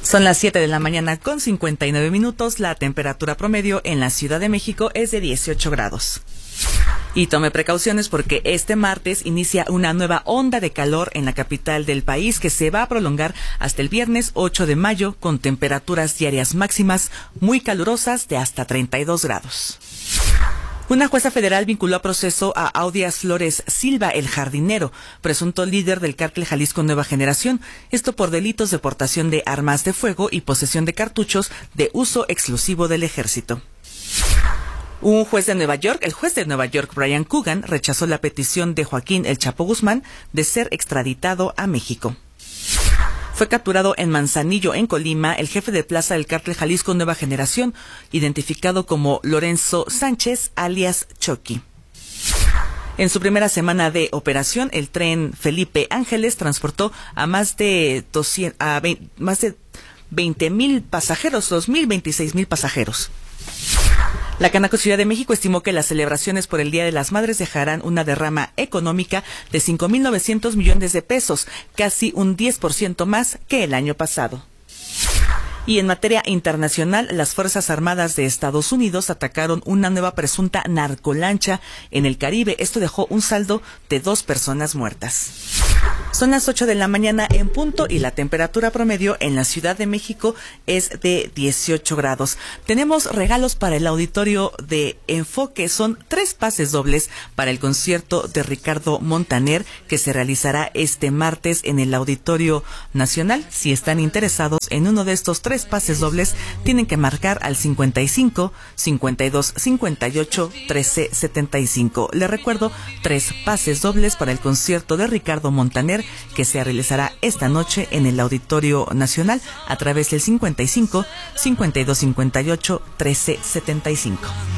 Son las 7 de la mañana con 59 minutos. La temperatura promedio en la Ciudad de México es de 18 grados. Y tome precauciones porque este martes inicia una nueva onda de calor en la capital del país que se va a prolongar hasta el viernes 8 de mayo con temperaturas diarias máximas muy calurosas de hasta 32 grados. Una jueza federal vinculó a proceso a Audias Flores Silva, el jardinero, presunto líder del cártel Jalisco Nueva Generación, esto por delitos de portación de armas de fuego y posesión de cartuchos de uso exclusivo del ejército. El juez de Nueva York, Brian Coogan, rechazó la petición de Joaquín El Chapo Guzmán de ser extraditado a México. Fue capturado en Manzanillo, en Colima, el jefe de plaza del cártel Jalisco Nueva Generación, identificado como Lorenzo Sánchez, alias Chucky. En su primera semana de operación, el tren Felipe Ángeles transportó a más de 20,000 pasajeros, 26,000 pasajeros. La Canaco Ciudad de México estimó que las celebraciones por el Día de las Madres dejarán una derrama económica de 5,900 millones de pesos, casi un 10% más que el año pasado. Y en materia internacional, las Fuerzas Armadas de Estados Unidos atacaron una nueva presunta narcolancha en el Caribe. Esto dejó un saldo de 2 personas muertas. Son las 8 de la mañana en punto y la temperatura promedio en la Ciudad de México es de 18 grados. Tenemos regalos para el auditorio de Enfoque. Son 3 pases dobles para el concierto de Ricardo Montaner que se realizará este martes en el Auditorio Nacional. Si están interesados en uno de estos 3 pases dobles, tienen que marcar al 55 52 58 13 75. Les recuerdo, 3 pases dobles para el concierto de Ricardo Montaner que se realizará esta noche en el Auditorio Nacional a través del 55 52 58 13 75.